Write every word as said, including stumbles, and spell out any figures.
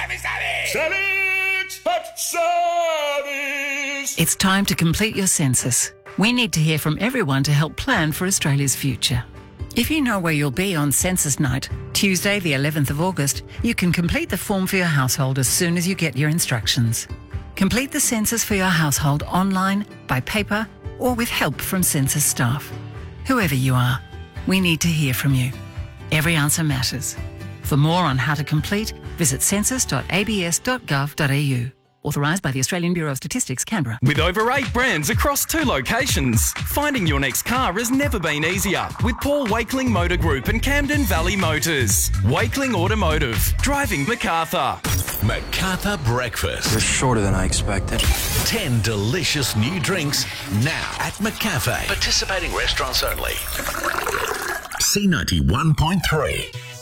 Service at service. It's time to complete your census. We need to hear from everyone to help plan for Australia's future. If you know where you'll be on census night, Tuesday the eleventh of August, you can complete the form for your household as soon as you get your instructions. Complete the census for your household online, by paper, or with help from census staff. Whoever you are, we need to hear from you. Every answer matters. For more on how to complete, visit census dot a b s dot gov dot a u. Authorised by the Australian Bureau of Statistics, Canberra. With over eight brands across two locations, finding your next car has never been easier with Paul Wakeling Motor Group and Camden Valley Motors. Wakeling Automotive, driving MacArthur. MacArthur Breakfast. You're shorter than I expected. Ten delicious new drinks now at McCafe. Participating restaurants only. C ninety-one point three.